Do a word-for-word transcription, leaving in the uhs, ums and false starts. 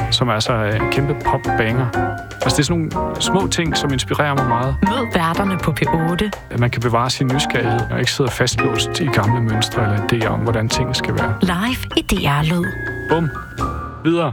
som er så en kæmpe pop-banger. Altså, det er sådan nogle små ting, som inspirerer mig meget. Mød værterne på P otte. At man kan bevare sin nysgerrighed, og ikke sidde fastlåst i gamle mønstre eller idéer om, hvordan tingene skal være. Live i D R Lyd. Bum. Videre.